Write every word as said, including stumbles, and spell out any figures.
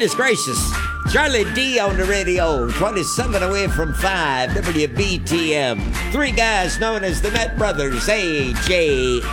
Goodness gracious. Charlie D on the radio, twenty-seven away from five, W B T M. Three guys known as the Met Brothers, A J